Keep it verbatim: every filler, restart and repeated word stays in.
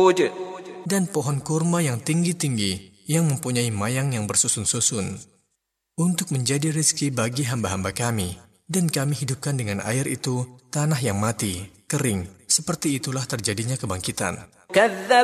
dan pohon kurma yang tinggi-tinggi yang mempunyai mayang yang bersusun-susun, untuk menjadi rezeki bagi hamba-hamba kami, dan kami hidupkan dengan air itu tanah yang mati, kering, seperti itulah terjadinya kebangkitan.